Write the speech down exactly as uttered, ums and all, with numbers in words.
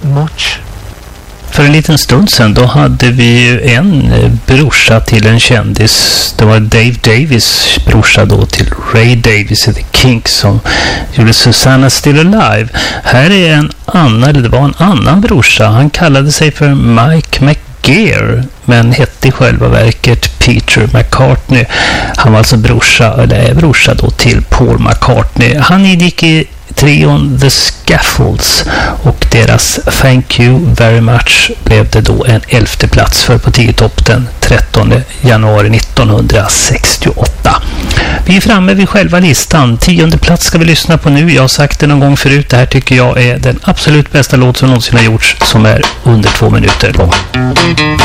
much. För en liten stund sedan då hade vi ju en brorsa till en kändis. Det var Dave Davis brorsa då till Ray Davis i The Kinks som gjorde Susanna Still Alive. Här är en annan, eller det var en annan brorsa. Han kallade sig för Mike McGear men hette i själva verket Peter McCartney. Han var alltså brorsa, eller är brorsa då till Paul McCartney. Han ingick i trion The Scaffolds och deras Thank You Very Much blev det då en elfte plats för på tio topp den trettonde januari nittonhundrasextioåtta. Vi är framme vid själva listan. Tionde plats ska vi lyssna på nu. Jag har sagt det någon gång förut. Det här tycker jag är den absolut bästa låt som någonsin har gjorts, som är under två minuter lång.